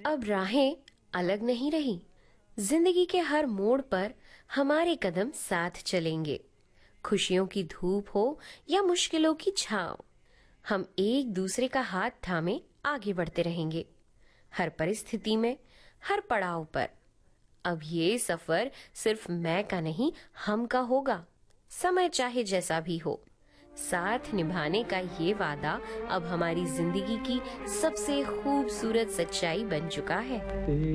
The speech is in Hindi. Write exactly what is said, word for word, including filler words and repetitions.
अब राहें अलग नहीं रही। जिंदगी के हर मोड़ पर हमारे कदम साथ चलेंगे। खुशियों की धूप हो या मुश्किलों की छांव, हम एक दूसरे का हाथ थामे आगे बढ़ते रहेंगे। हर परिस्थिति में, हर पड़ाव पर। अब ये सफर सिर्फ मैं का नहीं, हम का होगा। समय चाहे जैसा भी हो, साथ निभाने का ये वादा अब हमारी जिंदगी की सबसे खूबसूरत सच्चाई बन चुका है।